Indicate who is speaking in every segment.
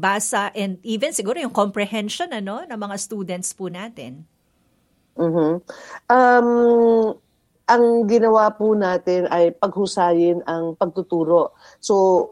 Speaker 1: pagbasa and even siguro yung comprehension ng mga students po natin?
Speaker 2: Mhm. Um, ang ginawa po natin ay paghusayin ang pagtuturo. So,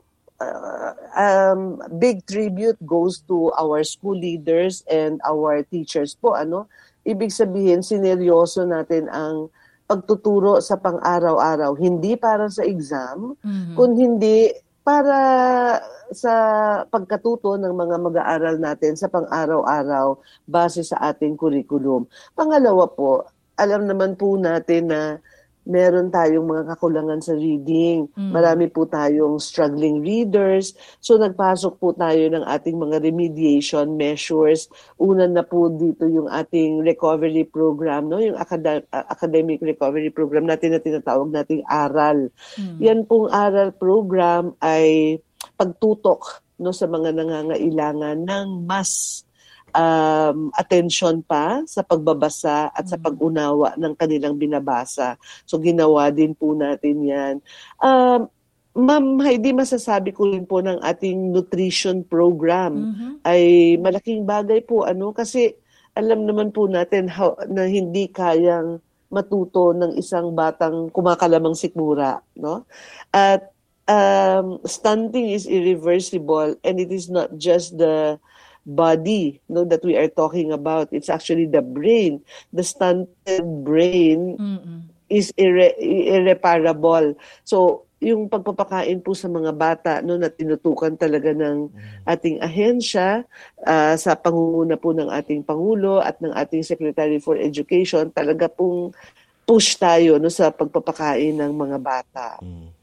Speaker 2: big tribute goes to our school leaders and our teachers po. Ibig sabihin, sineryoso natin ang pagtuturo sa pang-araw-araw. Hindi para sa exam, kundi para sa pagkatuto ng mga mag-aaral natin sa pang-araw-araw base sa ating curriculum. Pangalawa po, alam naman po natin na meron tayong mga kakulangan sa reading. Marami po tayong struggling readers. So nagpasok po tayo ng ating mga remediation measures. Una na po dito yung ating recovery program, yung academic recovery program natin na tinatawag nating ARAL. Yan pong ARAL program ay pagtutok sa mga nangangailangan ng mas attention pa sa pagbabasa at sa pag-unawa ng kanilang binabasa. So ginawa din po natin yan. Ma'am Heidi, masasabi ko rin po ng ating nutrition program ay malaking bagay po kasi alam naman po natin na hindi kayang matuto ng isang batang kumakalamang sikmura, no? At stunting is irreversible and it is not just the body that we are talking about. It's actually the brain. The stunted brain is irreparable. So, yung pagpapakain po sa mga bata na tinutukan talaga ng ating ahensya sa pangunguna po ng ating Pangulo at ng ating Secretary for Education, talaga pong push tayo sa pagpapakain ng mga bata.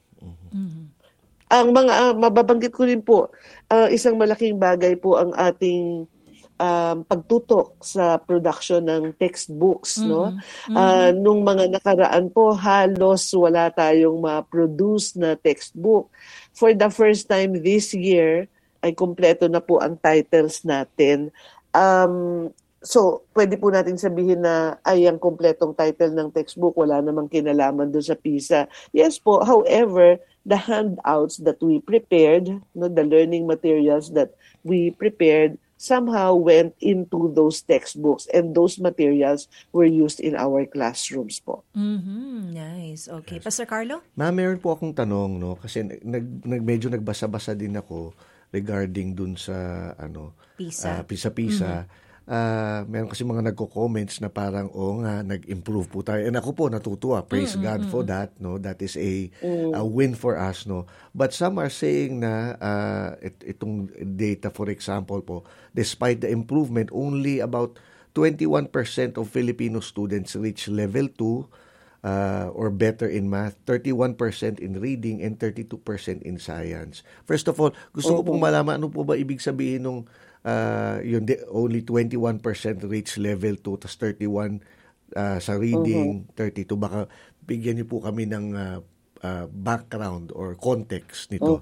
Speaker 2: Ang mga mababanggit ko rin po, isang malaking bagay po ang ating pagtutok sa production ng textbooks. Nung mga nakaraan po, halos wala tayong ma-produce na textbook. For the first time this year, ay kumpleto na po ang titles natin. So, pwede po natin sabihin na ay ang kumpletong title ng textbook, wala namang kinalaman doon sa PISA. Yes po, however, the handouts that we prepared, the learning materials that we prepared, somehow went into those textbooks and those materials were used in our classrooms po.
Speaker 1: Nice. Okay. Pastor Carlo?
Speaker 3: Ma'am, meron po akong tanong, kasi medyo nagbasa-basa din ako regarding dun sa PISA. Meron kasi mga nagko-comments na parang nag-improve po tayo. And ako po natutuwa. Praise God for that. That is a win for us. But some are saying na itong data, for example po, despite the improvement, only about 21% of Filipino students reach level 2 or better in math, 31% in reading, and 32% in science. First of all, gusto ko pong malaman ano po ba ibig sabihin nung only 21% reach level 2, tas 31 sa reading, 32. Baka bigyan niyo po kami ng background or context nito.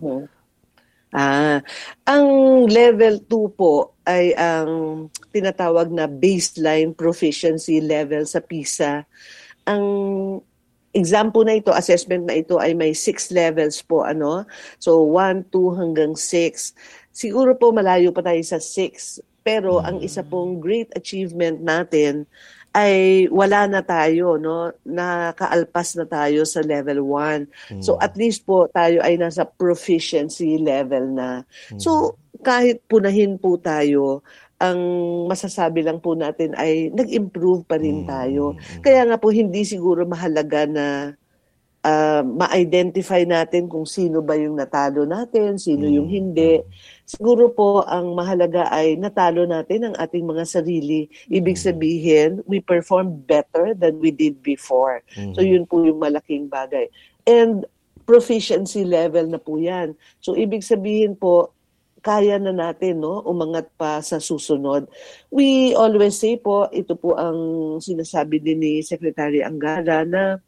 Speaker 2: Ang level 2 po ay ang tinatawag na baseline proficiency level sa PISA. Ang exam po na ito, assessment na ito ay may 6 levels po. So 1, 2 hanggang 6. Siguro po malayo pa tayo sa 6. Pero ang isa pong great achievement natin ay wala na tayo, nakaalpas na tayo sa level 1. So at least po tayo ay nasa proficiency level na. So kahit punahin po tayo, ang masasabi lang po natin ay nag-improve pa rin tayo. Kaya nga po hindi siguro mahalaga na ma-identify natin kung sino ba yung natalo natin, sino yung hindi. Siguro po ang mahalaga ay natalo natin ang ating mga sarili. Ibig sabihin, we performed better than we did before. So yun po yung malaking bagay. And proficiency level na po yan. So ibig sabihin po, kaya na natin umangat pa sa susunod. We always say po, ito po ang sinasabi din ni Secretary Angara na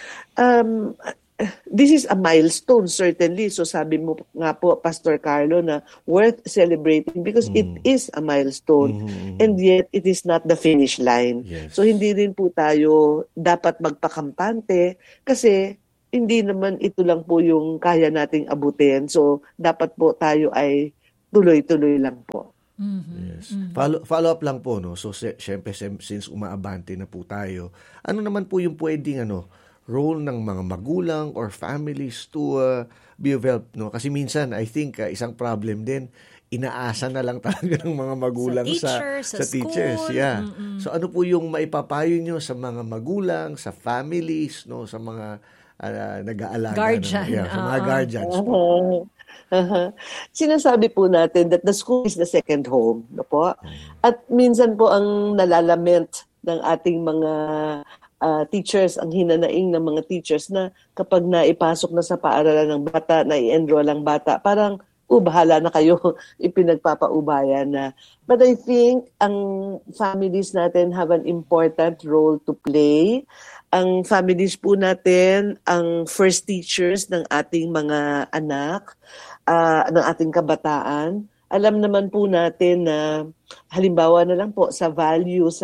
Speaker 2: this is a milestone certainly. So sabi mo nga po, Pastor Carlo, na worth celebrating because it is a milestone and yet it is not the finish line.
Speaker 3: Yes.
Speaker 2: So hindi rin po tayo dapat magpakampante kasi hindi naman ito lang po yung kaya nating abutin. So dapat po tayo ay tuloy-tuloy lang po.
Speaker 3: Yes. Follow up lang po, no. So syempre since umaabante na po tayo, ano naman po yung pwedeng role ng mga magulang or families to be of help, no? Kasi minsan I think isang problem din, inaasa na lang talaga ng mga magulang sa teachers. Yeah. So ano po yung maipapayo nyo sa mga magulang, sa families, no, sa mga nag-aalaga sa mga guardians po.
Speaker 2: Sinasabi po natin that the school is the second home, no po? At minsan po ang nalalament ng ating mga teachers, ang hinanaing ng mga teachers na kapag naipasok na sa paaralan ng bata, na-enroll ang bata, parang bahala na kayo, ipinagpapaubayan na. But I think ang families natin have an important role to play. Ang families po natin, ang first teachers ng ating mga anak, ng ating kabataan. Alam naman po natin na halimbawa na lang po sa values,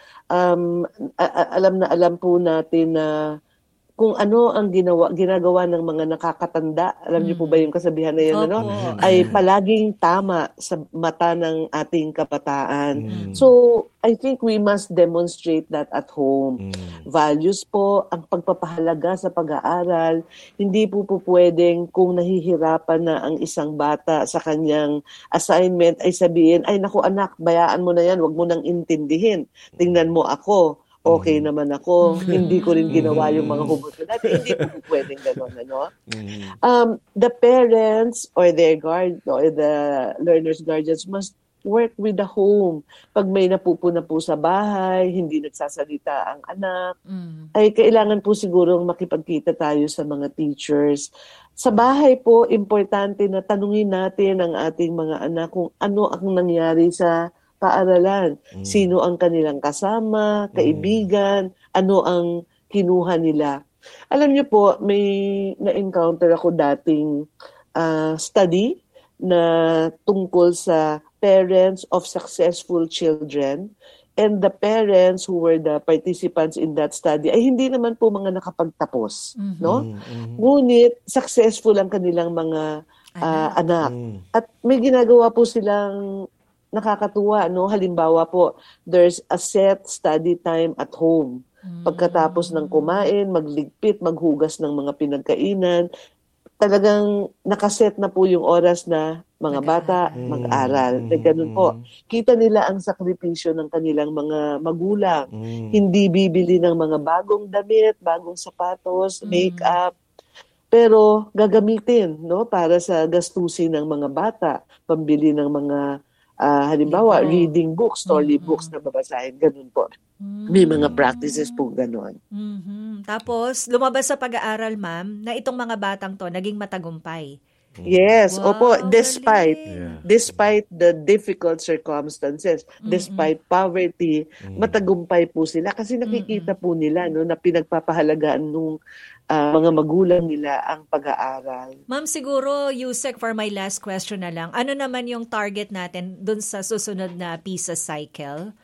Speaker 2: alam po natin na kung ano ang ginagawa ng mga nakakatanda, alam niyo po ba yung kasabihan na yun, ay palaging tama sa mata ng ating kabataan. So, I think we must demonstrate that at home. Values po, ang pagpapahalaga sa pag-aaral, hindi po pwedeng kung nahihirapan na ang isang bata sa kanyang assignment ay sabihin, ay naku anak, bayaan mo na yan, wag mo nang intindihin. Tingnan mo ako. Okay naman ako, hindi ko rin ginawa yung mga hugot ko dati. Hindi po pwedeng gano'n, The parents or their or the learners' guardians must work with the home. Pag may napupuna po sa bahay, hindi nagsasalita ang anak, ay kailangan po sigurong makipagkita tayo sa mga teachers. Sa bahay po, importante na tanungin natin ang ating mga anak kung ano ang nangyari sa paaralan. Sino ang kanilang kasama, kaibigan, ano ang kinuha nila. Alam niyo po, may na-encounter ako dating study na tungkol sa parents of successful children, and the parents who were the participants in that study ay hindi naman po mga nakapagtapos, no? Ngunit successful ang kanilang mga anak. At may ginagawa po silang nakakatuwa, no? Halimbawa po, there's a set study time at home. Pagkatapos ng kumain, magligpit, maghugas ng mga pinagkainan, talagang nakaset na po yung oras na mga bata mag-aral. Ganun po. Kita nila ang sakripisyo ng kanilang mga magulang. Hindi bibili ng mga bagong damit, bagong sapatos, make-up, pero gagamitin, no, para sa gastusin ng mga bata, pambili ng mga halimbawa, reading books, story books na babasahin, ganun po. May mga practices po ganun.
Speaker 1: Tapos, lumabas sa pag-aaral, ma'am, na itong mga batang to naging matagumpay.
Speaker 2: Yes, opo, despite the difficult circumstances, despite poverty, matagumpay po sila kasi nakikita po nila, no, na pinagpapahalagaan nung mga magulang nila ang pag-aaral.
Speaker 1: Ma'am, siguro, Yusek, for my last question na lang, ano naman yung target natin dun sa susunod na PISA cycle?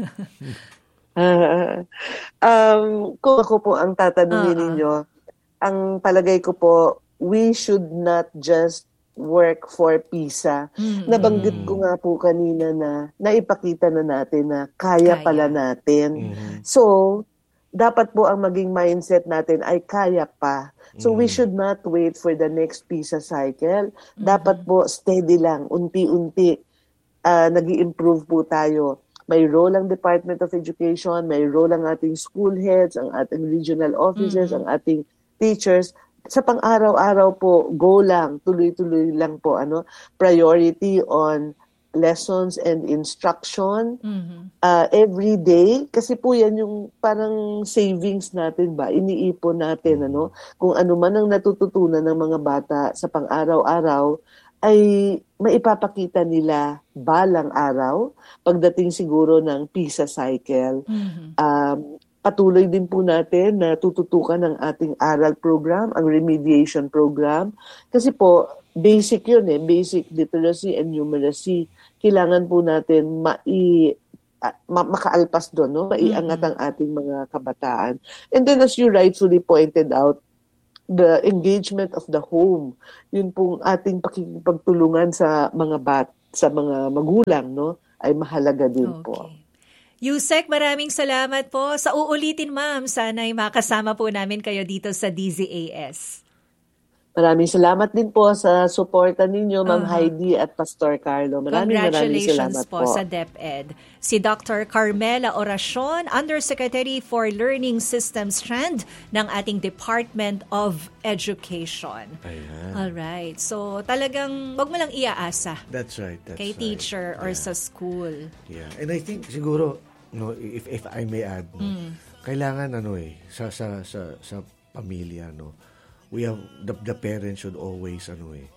Speaker 2: Kung ako po ang tatanungin ninyo, ang palagay ko po, we should not just work for PISA. Nabanggit ko nga po kanina na naipakita na natin na kaya pala natin. So, dapat po ang maging mindset natin ay kaya pa. So we should not wait for the next PISA cycle. Dapat po steady lang, unti-unti nag-i-improve po tayo. May role ang Department of Education, may role ang ating school heads, ang ating regional officers, ang ating teachers. Sa pang-araw-araw po, go lang, tuloy-tuloy lang po, priority on lessons and instruction every day. Kasi po yan yung parang savings natin ba? Iniipon natin, kung ano man ang natututunan ng mga bata sa pang-araw-araw, ay maipapakita nila balang araw, pagdating siguro ng PISA cycle. Patuloy din po natin na tututukan ang ating aral program, ang remediation program. Kasi po, basic yun basic literacy and numeracy. Kailangan po natin makaalpas doon, maiangat ang ating mga kabataan. And then as you rightfully pointed out, the engagement of the home, yun pong ating pakikipagtulungan sa mga sa mga magulang, no, ay mahalaga din po.
Speaker 1: Yusek, maraming salamat po. Sa uulitin, ma'am, sana'y makasama po namin kayo dito sa DZAS.
Speaker 2: Maraming salamat din po sa suporta ninyo, Ma'am Heidi at Pastor Carlo. Maraming
Speaker 1: Congratulations
Speaker 2: salamat po
Speaker 1: sa DepEd. Si Dr. Carmela Oracion, Undersecretary for Learning Systems Strand ng ating Department of Education.
Speaker 3: Ayan.
Speaker 1: Alright. So, talagang wag mo lang iaasa.
Speaker 3: That's right.
Speaker 1: Kay teacher or sa school.
Speaker 3: Yeah. And I think siguro, no, if I may add, no, kailangan sa pamilya, no, we have the parents should always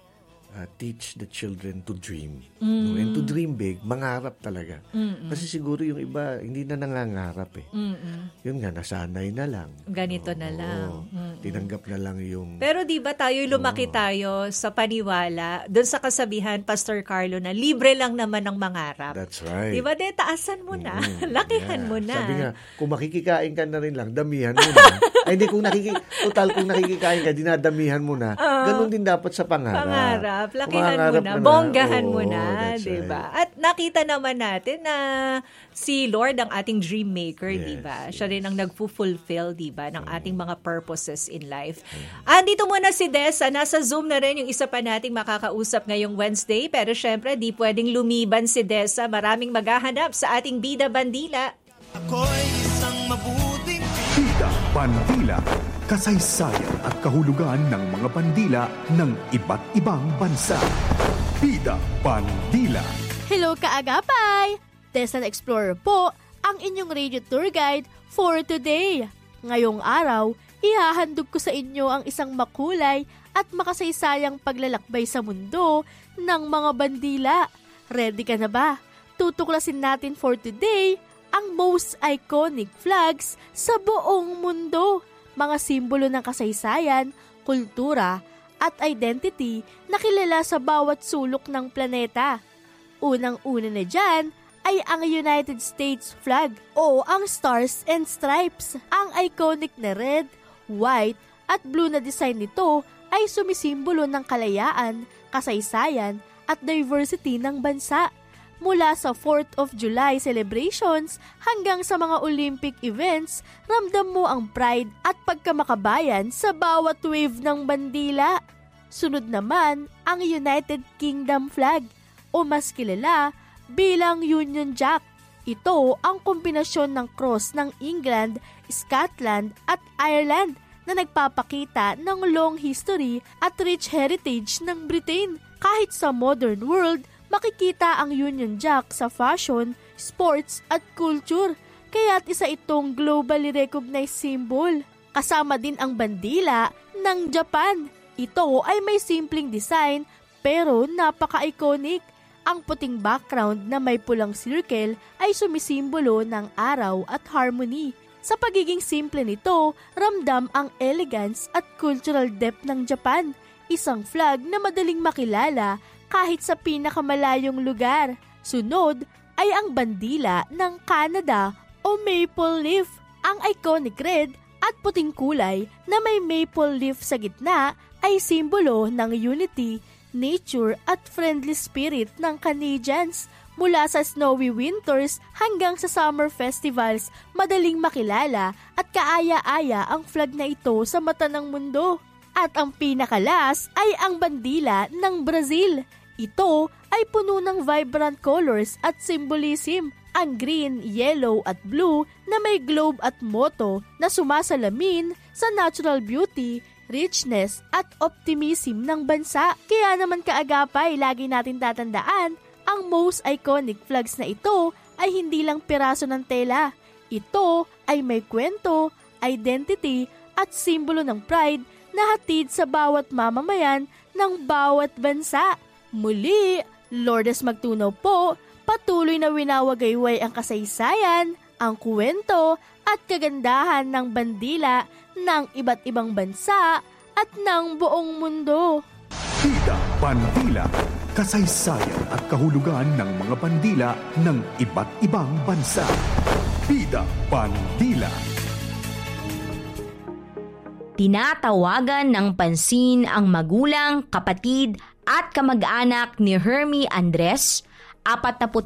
Speaker 3: teach the children to dream. No? And to dream big, mangarap talaga. Kasi siguro yung iba hindi na nangangarap eh. Yun nga, nasanay na lang.
Speaker 1: Ganito na lang.
Speaker 3: Tinanggap na lang yung...
Speaker 1: Pero di ba lumaki tayo sa paniwala, doon sa kasabihan, Pastor Carlo, na libre lang naman ang mangarap.
Speaker 3: That's right.
Speaker 1: Di ba, taasan mo na. Lakihan mo na.
Speaker 3: Sabi nga, kung makikikain ka na rin lang, damihan mo na. Ay, hindi, kung nakikikain ka, dinadamihan mo na. Ganun din dapat sa pangarap.
Speaker 1: Lakihan mo na, bonggahan mo na, diba?
Speaker 3: Right.
Speaker 1: At nakita naman natin na si Lord ang ating dream maker, diba? Siya rin ang nagfu-fulfill, diba, ng ating mga purposes in life. Andito muna si Dessa, nasa Zoom na rin yung isa pa nating makakausap ngayong Wednesday, pero syempre di pwedeng lumiban si Dessa. Maraming maghahanap sa ating Bida Bandila.
Speaker 4: Ako'y isang mabuting
Speaker 5: Bida Bandila, kasaysayan at kahulugan ng mga bandila ng iba't ibang bansa. Bida Bandila.
Speaker 6: Hello kaagapay! Tesla Explorer po ang inyong radio tour guide for today. Ngayong araw, ihahandog ko sa inyo ang isang makulay at makasaysayang paglalakbay sa mundo ng mga bandila. Ready ka na ba? Tutuklasin natin for today ang most iconic flags sa buong mundo. Mga simbolo ng kasaysayan, kultura, at identity na kilala sa bawat sulok ng planeta. Unang-una na dyan ay ang United States flag o ang Stars and Stripes. Ang iconic na red, white, at blue na design nito ay sumisimbolo ng kalayaan, kasaysayan, at diversity ng bansa. Mula sa 4th of July celebrations hanggang sa mga Olympic events, ramdam mo ang pride at pagkamakabayan sa bawat wave ng bandila. Sunod naman ang United Kingdom flag o mas kilala bilang Union Jack. Ito ang kombinasyon ng cross ng England, Scotland at Ireland na nagpapakita ng long history at rich heritage ng Britain. Kahit sa modern world, makikita ang Union Jack sa fashion, sports at culture, kaya't isa itong globally recognized symbol. Kasama din ang bandila ng Japan. Ito ay may simpleng design pero napaka-iconic. Ang puting background na may pulang circle ay sumisimbolo ng araw at harmony. Sa pagiging simple nito, ramdam ang elegance at cultural depth ng Japan. Isang flag na madaling makilala kahit sa pinakamalayong lugar. Sunod ay ang bandila ng Canada o maple leaf. Ang iconic red at puting kulay na may maple leaf sa gitna ay simbolo ng unity, nature at friendly spirit ng Canadians. Mula sa snowy winters hanggang sa summer festivals, madaling makilala at kaaya-aya ang flag na ito sa mata ng mundo. At ang pinakalas ay ang bandila ng Brazil. Ito ay puno ng vibrant colors at symbolism. Ang green, yellow at blue na may globe at motto na sumasalamin sa natural beauty, richness at optimism ng bansa. Kaya naman kaagapay, lagi natin tatandaan, ang most iconic flags na ito ay hindi lang piraso ng tela. Ito ay may kwento, identity at simbolo ng pride na hatid sa bawat mamamayan ng bawat bansa. Muli, Lourdes Magtunaw po, patuloy na winawagayway ang kasaysayan, ang kwento at kagandahan ng bandila ng iba't ibang bansa at ng buong mundo.
Speaker 5: Bida Bandila, kasaysayan at kahulugan ng mga bandila ng iba't ibang bansa. Bida Bandila.
Speaker 7: Tinatawagan ng pansin ang magulang, kapatid at kamag-anak ni Hermie Andres, 45